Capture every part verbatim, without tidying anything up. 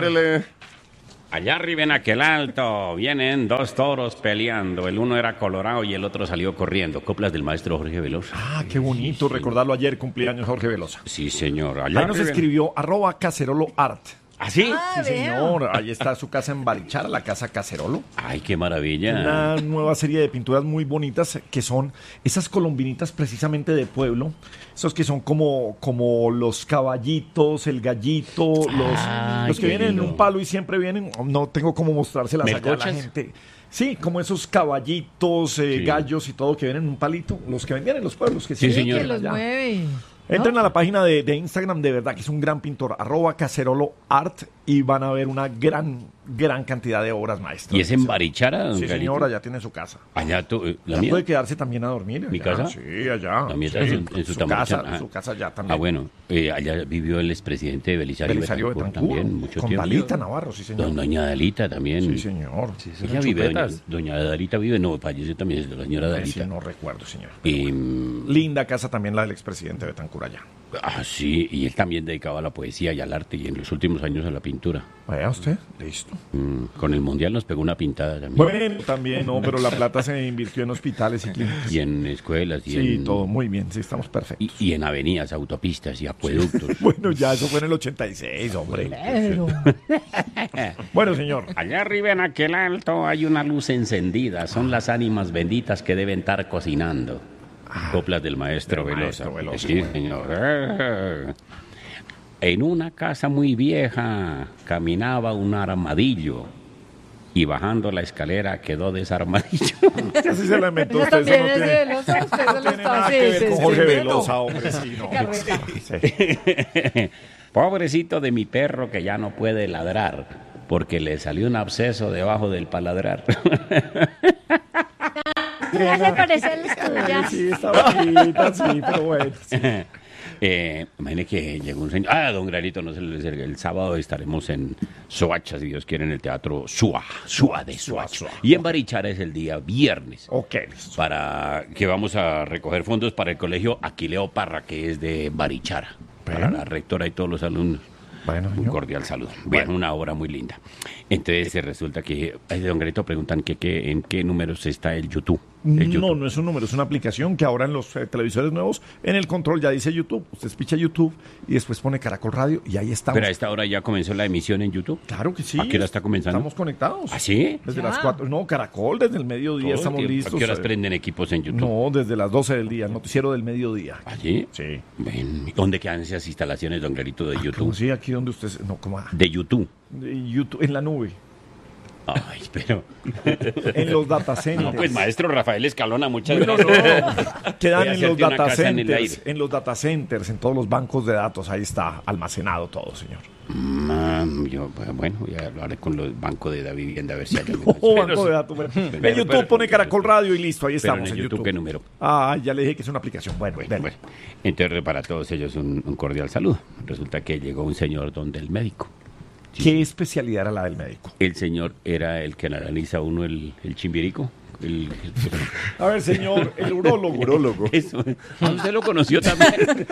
Súbrele. Allá arriba en aquel alto vienen dos toros peleando. El uno era colorado y el otro salió corriendo. Coplas del maestro Jorge Velosa. Ah, qué bonito sí, recordarlo ayer, cumpleaños Jorge Velosa. Sí, señor. Allá Ahí nos arriba. escribió arroba cacerolo art. ¿Ah, sí? Ah, Sí, veo. señor. Ahí está su casa en Barichara, la casa Cacerolo. Ay, qué maravilla. Una nueva serie de pinturas muy bonitas que son esas colombinitas precisamente de pueblo. Esos que son como, como los caballitos, el gallito, los, Ay, los que qué vienen lindo. en un palo y siempre vienen. No tengo cómo mostrárselas allá a la ¿Melcochas? gente. Sí, como esos caballitos, eh, Sí. gallos y todo que vienen en un palito. Los que vendían en los pueblos. Que Sí, se señor. Que los allá. mueve. Entren a la página de, de Instagram, de verdad que es un gran pintor, arroba cacerolo art, y van a ver una gran, gran cantidad de obras maestras. ¿Y es en Barichara, don Sí, Galito? señora, ya tiene su casa. Allá, tú, eh, la Ya mía. puede quedarse también a dormir. ¿Mi allá. casa? Sí, allá. La mía Sí, está en, en su, su Tamarichán. casa, Ah. su casa ya también. Ah, bueno, eh, allá vivió el expresidente Belisario, Belisario Betancur Betancur, también, mucho con tiempo. Dalita Navarro, sí, señor. Don- Doña Dalita también. Sí, señor. Sí, Ella vive, doña, doña Dalita vive, no, falleció también la señora Dalita. no recuerdo, señor. Y, mm, Linda casa también la del expresidente Betancur allá. ah, sí, y él también dedicaba a la poesía y al arte y en los últimos años a la pintura. Vaya usted, listo. Mm, con el Mundial nos pegó una pintada también. Bueno, también, no, pero la plata se invirtió en hospitales y clínicas. Y en escuelas y Sí, en... todo muy bien, sí, estamos perfectos. Y, y en avenidas, autopistas y acueductos. Bueno, ya eso fue en el ochenta y seis, hombre. Pero, Bueno, señor. Allá arriba en aquel alto hay una luz encendida. Son las ánimas benditas que deben estar cocinando. Coplas del maestro del Velosa. maestro Velosa, Sí, bueno. señor. Eh. En una casa muy vieja caminaba un armadillo y bajando la escalera quedó desarmadillo. Así se la inventó eso usted. Eso también no es de tiene, Velosa. Usted se no lo tiene está nada que ver con sí, Jorge sí, Velosa, no. hombre. Sí, no. Carreta. Sí. Pobrecito de mi perro que ya no puede ladrar porque le salió un absceso debajo del paladrar. Ya se parece a las tuyas. Sí, está bonita, sí, pero bueno. sí. Eh, imagine que llegó un señor. Ah, don Granito, no se le el, el sábado estaremos en Soacha, si Dios quiere, en el teatro Sua, Sua de Soacha. Y en Barichara es el día viernes. Ok, listo. Para que vamos a recoger fondos para el colegio Aquileo Parra, que es de Barichara. Para Bueno. la rectora y todos los alumnos. Bueno, Un señor. cordial saludo. Bien, una obra muy linda. Entonces eh, resulta que, ay, don Granito, preguntan que, que en qué números está el YouTube. El No, YouTube. no es un número, es una aplicación que ahora en los eh, televisores nuevos, en el control ya dice YouTube. Usted picha YouTube y después pone Caracol Radio y ahí estamos. Pero a esta hora ya comenzó la emisión en YouTube. Claro que sí. ¿A qué hora está comenzando? Estamos conectados. ¿Ah, sí? Desde Ya. las cuatro. No, Caracol, desde el mediodía Todo el estamos tiempo. listos. ¿A qué horas eh. prenden equipos en YouTube? No, desde las doce del día, el noticiero del mediodía. ¿Allí? Sí. Ven, ¿dónde quedan esas instalaciones, don Clarito, de ¿Cómo YouTube? sí? Aquí donde usted... se- No, ¿cómo? ah? De YouTube. De YouTube, en la nube. Ay, pero... En los data centers. No, pues, maestro Rafael Escalona, muchas Bueno, gracias. no. Quedan Voy a en los hacerte una data casa en el centers, aire. en los data centers, en todos los bancos de datos, ahí está almacenado todo, señor. Mm, yo, bueno, ya hablaré con los bancos de la vivienda a ver si hay algo. Oh, banco de datos. bueno. En pero- YouTube pero- pone Caracol Radio y listo, ahí Pero estamos en en YouTube, YouTube. ¿qué número? Ah, ya le dije que es una aplicación. Bueno, Bueno, dele. bueno. Entonces, para todos ellos, un, un cordial saludo. Resulta que llegó un señor donde el médico. ¿Qué especialidad era la del médico? El señor era el que analiza uno el, el chimbirico. El, A ver, señor, el urólogo. Urólogo. Eso, ah, usted lo conoció también.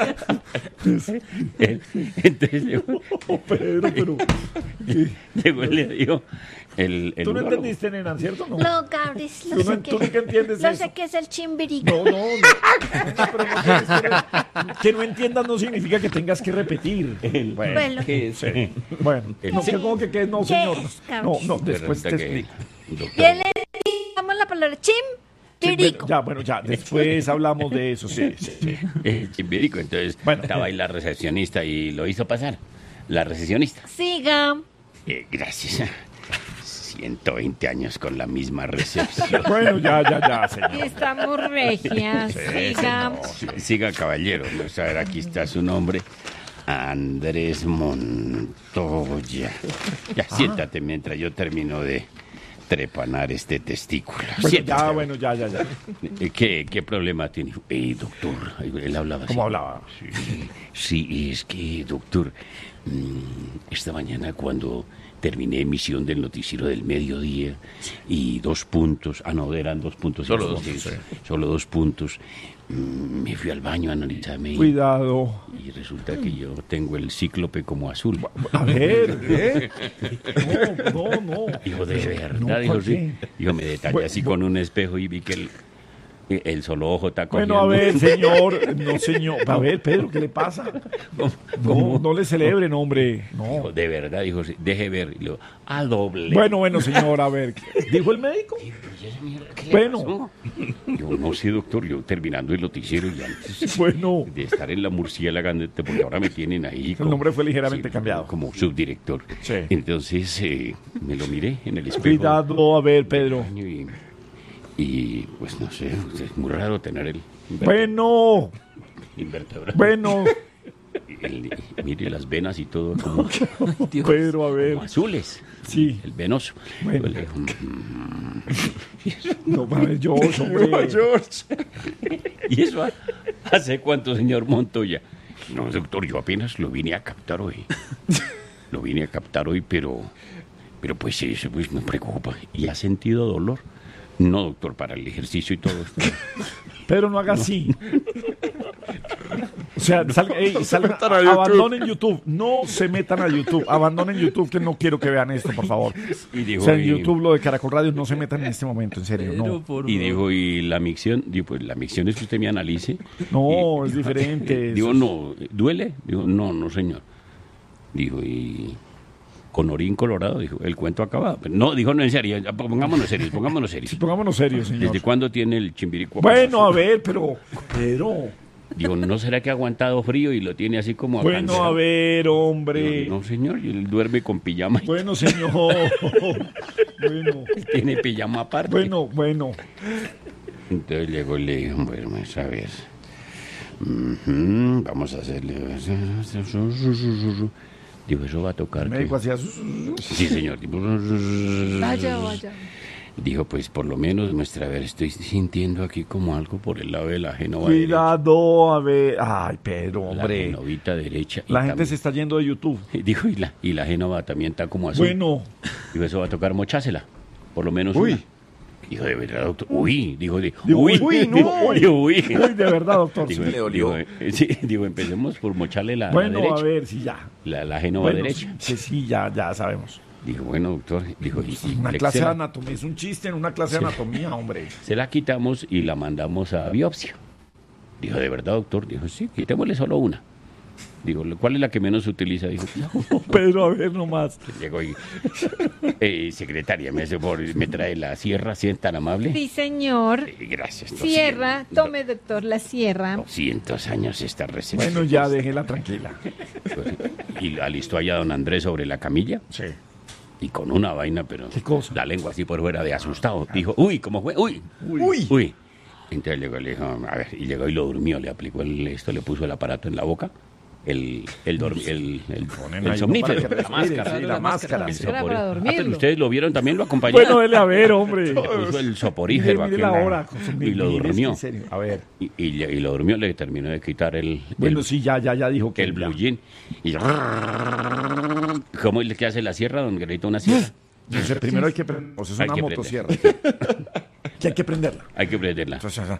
Entonces llegó, Oh, Pedro, pero... llegó y le dijo el, el Tú no urólogo. entendiste, nena, ¿cierto? No, No, Gabris, Tú no no- sé tú qué. nunca entiendes No eso. sé qué es el chimbirico. no, no. no. Nena, pero no tienes que, que no entiendas no significa que tengas que repetir. El- Bueno. ¿qué es? Sí. Bueno, El- no, que como que, que no, ¿Qué señor. es, No, Carlos? no, después te Resulta que, explico. doctor, ¿Qué le digamos la palabra Sí, chimbirico? bueno, ya, bueno, ya, después hablamos de eso, sí, sí, sí. el chimbirico, entonces Bueno. estaba ahí la recepcionista y lo hizo pasar. La recepcionista. Siga. Eh, gracias. ciento veinte años con la misma recepción. Bueno, ya, ya, ya, Y señor. estamos regias. Siga. Siga, caballero. Vamos a ver, aquí está su nombre. Andrés Montoya. Ya, Ah. siéntate mientras yo termino de trepanar este testículo. Bueno, Siéntate. ya, bueno, ya, ya, ya. Eh, ¿Qué, ¿Qué problema tiene? Eh, doctor, él hablaba así. ¿Cómo hablaba? Sí, sí, es que, doctor, mm, esta mañana cuando terminé emisión del noticiero del mediodía y dos puntos, ah no, eran dos puntos. Solo y dos, sí, sí. Solo dos puntos. Mm, Me fui al baño a analizarme y, Cuidado. y resulta que yo tengo el cíclope como azul. A ver, ¿eh? No, no, no. Dijo, de verdad, No, dijo, ¿por sí. qué? Dijo, me detallé Bueno, así con un espejo y vi que el, el solo ojo está cogiendo. Bueno, a ver, señor. No, señor. A ver, Pedro, ¿qué le pasa? No, no le celebren, hombre. No. Dijo, de verdad, dijo, sí, deje ver. Y luego, a doble. Bueno, bueno, señor, a ver. ¿Dijo el médico? ¿Qué le bueno. pasó? Yo no sé, doctor, yo terminando el noticiero y antes Bueno. de estar en la murciélaga, porque ahora me tienen ahí. El nombre fue ligeramente cambiado. Como subdirector. Sí. Entonces eh, me lo miré en el espejo. Cuidado, a ver, Pedro. Y, y, pues no sé, es muy raro tener el inverte- Bueno, invertebral. bueno. El- mire las venas y todo como, Pedro, a ver. como azules. Sí. El venoso. Bueno. Yo le digo, "Mm". No, a ver, George, hombre. ¿Y eso ha- hace cuánto, señor Montoya? No, doctor, yo apenas lo vine a captar hoy. Lo vine a captar hoy, pero, pero pues eso pues, me preocupa. ¿Y ha sentido dolor? No, doctor, para el ejercicio y todo esto. Pedro, no haga así. O sea, salga, ey, salga- metan a YouTube. abandonen YouTube. No se metan a YouTube. Abandonen YouTube, que no quiero que vean esto, por favor. Y O dijo, sea, en y- YouTube, lo de Caracol Radio, no se metan en este momento, en serio. No, Y dijo, ¿y la micción? Digo, pues la micción es que usted me analice. no Y- es diferente. Digo, Eso es- no, ¿duele? Digo, no, no, señor. Dijo, ¿y con orín colorado? Dijo, el cuento acabado. Pero no, dijo, no, en serio, ya, pongámonos serios, pongámonos serios. Pongámonos serios, señor. ¿Desde cuándo tiene el chimbirico? Bueno, a ver, pero. Pedro. Digo, ¿no será que ha aguantado frío y lo tiene así como Bueno, acancerado? a ver, hombre. No, no, señor, y él duerme con pijama. Bueno, señor. Bueno, Tiene pijama aparte. bueno, bueno. Entonces llegó y le dijo, bueno, pues, a ver, ujú, vamos a hacerle... Digo, eso va a tocar. El que- médico hacía. Sí, señor. Tipo, Vaya, vaya. Dijo, pues por lo menos muestra, a ver, estoy sintiendo aquí como algo por el lado de la génova derecha. Cuidado, a ver. Ay, Pedro, La hombre. genovita derecha. y La gente también- se está yendo de YouTube. Dijo, y la, y la génova también está como azul. Bueno, Dijo, eso va a tocar mochásela. Por lo menos Uy. una. Dijo, de verdad, doctor. Uy, dijo, de, Digo, uy, uy, no. dijo, uy, uy. uy, de verdad, doctor. Digo, sí. le dolió. digo, eh, sí, digo, empecemos por mocharle la, la Bueno, derecha. a ver, sí, ya. La, la génova Bueno, derecha. sí, sí, ya, ya sabemos. Dijo, bueno, doctor. Dijo, y, y Una le- clase se de la- anatomía, es un chiste en una clase de anatomía, hombre. Se la quitamos y la mandamos a biopsia. Dijo, ¿de verdad, doctor? Dijo, sí, quitémosle solo una. Digo, ¿cuál es la que menos se utiliza? Dijo, Pedro, a ver nomás. llegó y, eh, secretaria, me, hace favor, me trae la sierra, si es tan amable. Sí, señor. Eh, gracias. Sierra, doscientos tome, doctor, la sierra. doscientos años esta receta. Bueno, ya, déjela tranquila. Y alistó allá a don Andrés sobre la camilla. Sí. Y con una vaina, pero ¿Qué cosa? la lengua así por fuera de asustado. Dijo, uy, ¿cómo fue? Uy, Uy. uy. Entonces llegó, le dijo, a ver, y llegó y lo durmió, le aplicó el, esto, le puso el aparato en la boca, el, el, dormi- el, el, Ponen el ahí somnífero, uno para que la respire, máscara. sí, la máscara. El sí. Era sopor- para Ah, pero dormirlo. ustedes lo vieron también, lo acompañaron. Bueno, dele a ver, hombre. Le puso el soporífero Mire, mire aquí la en hora. con su- y lo mire, durmió. en serio. A ver. Y, y, le- y lo durmió, le terminó de quitar el, Bueno, el, sí, ya, ya, ya dijo que el ya. blue jean. Y ¿cómo es que hace la sierra, don Guerrito, una sierra? Entonces, primero hay que prender. O sea, es Hay una que motosierra. Que hay que prenderla. Hay que prenderla. Entonces, o sea,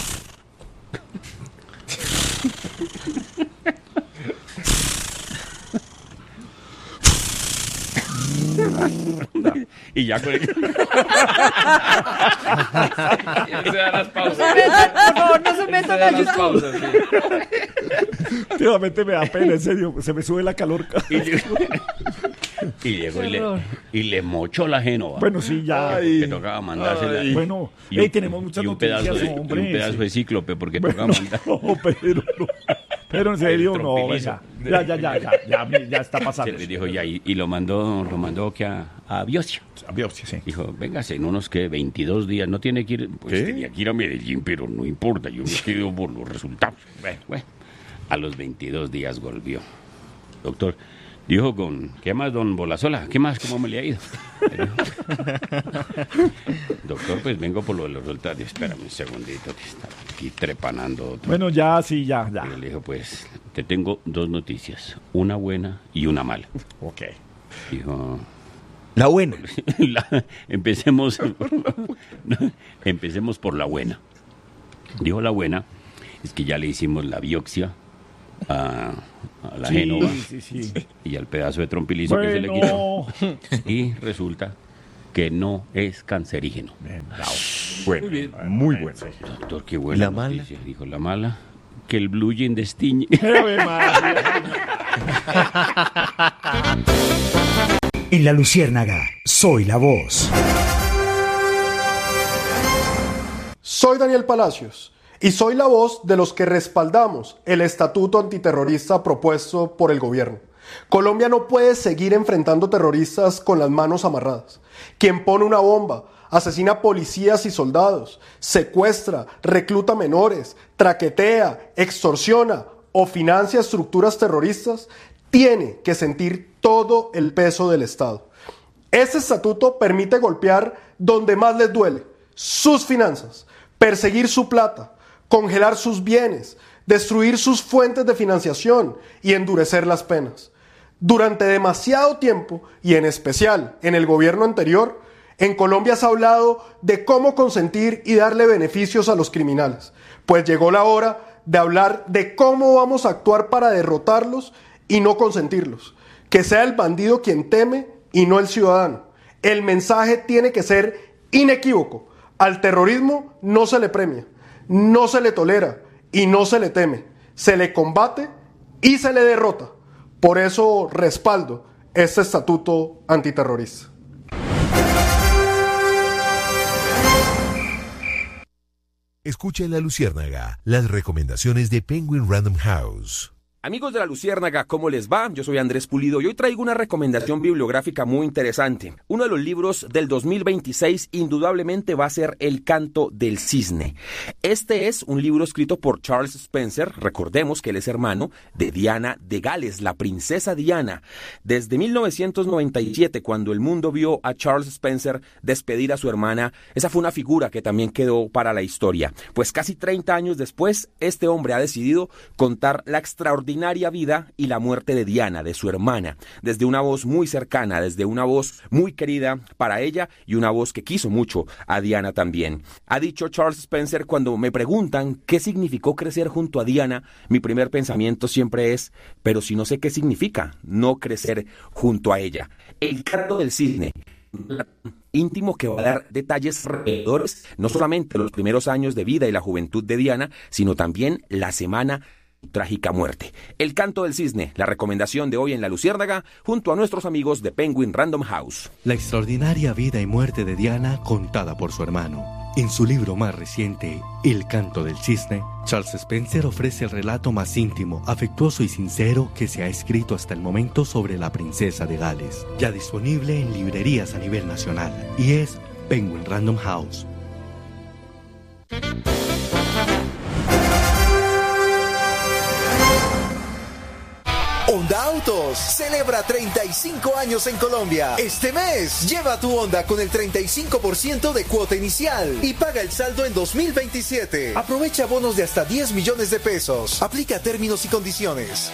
Y ya con el... Se da las pausas. Por favor, no se Se metan da a las YouTube. pausas, sí. últimamente me da pena, en serio. Se me sube la calor. Y llegó, y, llegó y, le, horror. y le mochó la génova. Bueno, sí, ya. Que tocaba mandársela. Ay. Bueno, Y ey, un- tenemos muchas y un pedazo noticias, de, y hombre, un pedazo sí. de cíclope, porque Bueno, tocaba mandar. no, pero no. Pero en serio, El no, trompilizo. venga. Ya, ya, ya, ya, ya, ya está Se pasando. le dijo ya, y, y lo mandó, lo mandó que a, a biopsia. A biopsia, sí. Dijo, véngase en unos que veintidós días, no tiene que ir, pues ¿Qué? tenía que ir a Medellín, pero no importa, yo me quedo por los resultados. Bueno, bueno, a los veintidós días volvió. Doctor, Dijo con, ¿qué más, don Bolazola? ¿Qué más? ¿Cómo me le ha ido? Doctor, pues vengo por lo de los resultados. Espérame un segundito, que está aquí trepanando otro. Bueno, ya, sí, ya, ya. Y le dijo, pues, te tengo dos noticias, una buena y una mala. Ok. Dijo... La buena. La, empecemos, empecemos por la buena. Dijo la buena, es que ya le hicimos la biopsia a, a la Sí, Génova sí, sí. y al pedazo de trompilizo que se le quitó. Bueno. Y resulta que no es cancerígeno. Bien, bravo. Bueno, Muy bien. muy bueno. Doctor, qué buena ¿La mala? noticia. Dijo la mala, que el blue jean destiñe. Ave María. En La Luciérnaga, soy la voz. Soy Daniel Palacios y soy la voz de los que respaldamos el estatuto antiterrorista propuesto por el gobierno. Colombia no puede seguir enfrentando terroristas con las manos amarradas. Quien pone una bomba, asesina policías y soldados, secuestra, recluta menores, traquetea, extorsiona o financia estructuras terroristas, tiene que sentir todo el peso del Estado. Este estatuto permite golpear donde más les duele, sus finanzas, perseguir su plata, congelar sus bienes, destruir sus fuentes de financiación y endurecer las penas. Durante demasiado tiempo, y en especial en el gobierno anterior, en Colombia se ha hablado de cómo consentir y darle beneficios a los criminales, pues llegó la hora de hablar de cómo vamos a actuar para derrotarlos y no consentirlos. Que sea el bandido quien teme y no el ciudadano. El mensaje tiene que ser inequívoco. Al terrorismo no se le premia, no se le tolera y no se le teme. Se le combate y se le derrota. Por eso respaldo este estatuto antiterrorista. Escucha en La Luciérnaga las recomendaciones de Penguin Random House. Amigos de La Luciérnaga, ¿cómo les va? Yo soy Andrés Pulido y hoy traigo una recomendación bibliográfica muy interesante. Uno de los libros del dos mil veintiséis indudablemente va a ser El Canto del Cisne. Este es un libro escrito por Charles Spencer, recordemos que él es hermano de Diana de Gales, la princesa Diana. Desde mil novecientos noventa y siete, cuando el mundo vio a Charles Spencer despedir a su hermana, esa fue una figura que también quedó para la historia. Pues casi treinta años después, este hombre ha decidido contar la extraordinaria vida y la muerte de Diana, de su hermana, desde una voz muy cercana, desde una voz muy querida para ella y una voz que quiso mucho a Diana también. Ha dicho Charles Spencer: cuando me preguntan qué significó crecer junto a Diana, mi primer pensamiento siempre es, pero si no sé qué significa no crecer junto a ella. El Canto del Cisne, íntimo que va a dar detalles reveladores, no solamente los primeros años de vida y la juventud de Diana, sino también la semana trágica muerte. El Canto del Cisne, la recomendación de hoy en La Luciérnaga, junto a nuestros amigos de Penguin Random House. La extraordinaria vida y muerte de Diana contada por su hermano. En su libro más reciente, El Canto del Cisne, Charles Spencer ofrece el relato más íntimo, afectuoso y sincero que se ha escrito hasta el momento sobre la princesa de Gales, ya disponible en librerías a nivel nacional, y es Penguin Random House. Honda Autos celebra treinta y cinco años en Colombia. Este mes, lleva tu Honda con el treinta y cinco por ciento de cuota inicial y paga el saldo en dos mil veintisiete. Aprovecha bonos de hasta diez millones de pesos. Aplica términos y condiciones.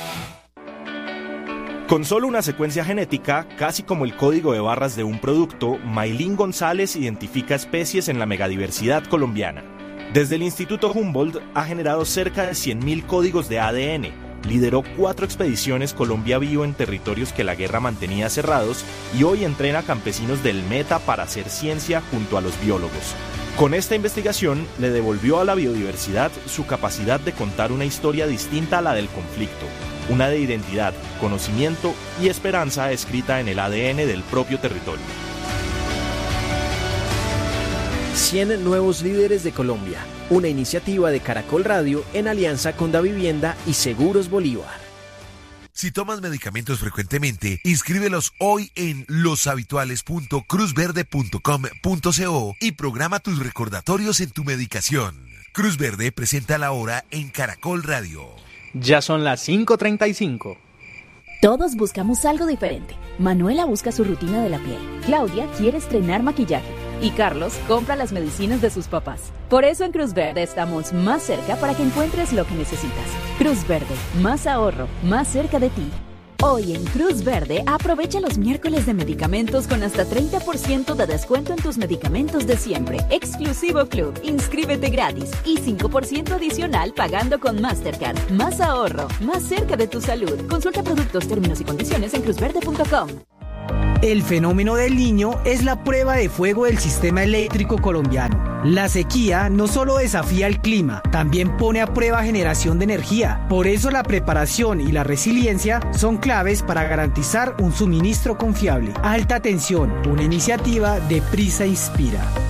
Con solo una secuencia genética, casi como el código de barras de un producto, Maylin González identifica especies en la megadiversidad colombiana. Desde el Instituto Humboldt ha generado cerca de cien mil códigos de A D N. Lideró cuatro expediciones Colombia Vivo en territorios que la guerra mantenía cerrados y hoy entrena campesinos del Meta para hacer ciencia junto a los biólogos. Con esta investigación le devolvió a la biodiversidad su capacidad de contar una historia distinta a la del conflicto, una de identidad, conocimiento y esperanza escrita en el A D N del propio territorio. cien nuevos líderes de Colombia, una iniciativa de Caracol Radio en alianza con Davivienda y Seguros Bolívar. Si tomas medicamentos frecuentemente, inscríbelos hoy en los habituales punto cruz verde punto com punto co y programa tus recordatorios en tu medicación. Cruz Verde presenta la hora en Caracol Radio. Ya son las cinco treinta y cinco. Todos buscamos algo diferente. Manuela busca su rutina de la piel. Claudia quiere estrenar maquillaje. Y Carlos compra las medicinas de sus papás. Por eso en Cruz Verde estamos más cerca para que encuentres lo que necesitas. Cruz Verde, más ahorro, más cerca de ti. Hoy en Cruz Verde aprovecha los miércoles de medicamentos con hasta treinta por ciento de descuento en tus medicamentos de siempre. Exclusivo Club, inscríbete gratis y cinco por ciento adicional pagando con Mastercard. Más ahorro, más cerca de tu salud. Consulta productos, términos y condiciones en cruz verde punto com. El fenómeno del Niño es la prueba de fuego del sistema eléctrico colombiano. La sequía no solo desafía el clima, también pone a prueba generación de energía. Por eso la preparación y la resiliencia son claves para garantizar un suministro confiable. Alta tensión, una iniciativa de Prisa Inspira.